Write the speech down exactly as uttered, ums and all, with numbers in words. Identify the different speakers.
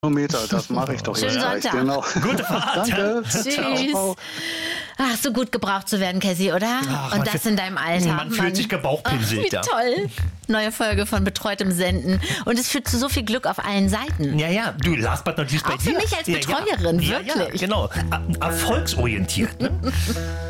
Speaker 1: Kilometer, das mache ich doch
Speaker 2: Schönen
Speaker 1: jetzt gleich.
Speaker 2: Sonntag.
Speaker 1: Genau.
Speaker 3: Gute Fahrt.
Speaker 1: Danke.
Speaker 2: Tschüss.
Speaker 1: Ciao.
Speaker 2: Ach, so gut gebraucht zu werden, Cassie, oder?
Speaker 3: Ach,
Speaker 2: Und
Speaker 3: man
Speaker 2: das
Speaker 3: fühlt-
Speaker 2: in deinem Alter.
Speaker 3: man fühlt sich gebauchpinselt,
Speaker 2: Ach, wie
Speaker 3: ja.
Speaker 2: toll. Neue Folge von Betreutem Senden. Und es führt zu so viel Glück auf allen Seiten.
Speaker 3: Ja, ja, du, last but not least bei
Speaker 2: Auch für
Speaker 3: dir.
Speaker 2: mich als
Speaker 3: Ja,
Speaker 2: Betreuerin,
Speaker 3: ja. Ja, ja,
Speaker 2: wirklich.
Speaker 3: genau. Er- Erfolgsorientiert, ne?